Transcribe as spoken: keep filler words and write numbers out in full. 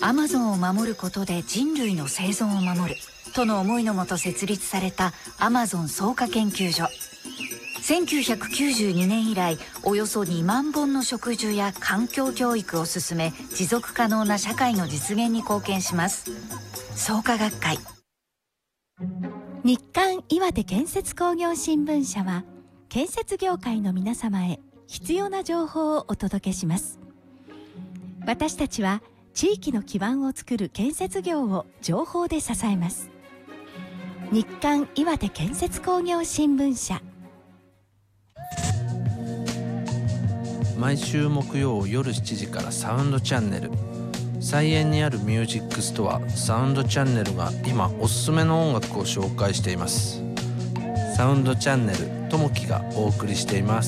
アマゾンを守ることで人類の生存を守るとの思いのもと設立されたアマゾン草加研究所。せんきゅうひゃくきゅうじゅうにねん以来、およそにまんぼんの植樹や環境教育を進め、持続可能な社会の実現に貢献します。草加学会。 日刊岩手建設工業新聞社は、建設業界の皆様へ必要な情報をお届けします。私たちは地域の基盤を作る建設業を情報で支えます。日刊岩手建設工業新聞社。 毎週木曜夜しちじからサウンドチャンネル、菜園にあるミュージックストアサウンドチャンネルが今おすすめの音楽を紹介しています。サウンドチャンネルともきがお送りしています。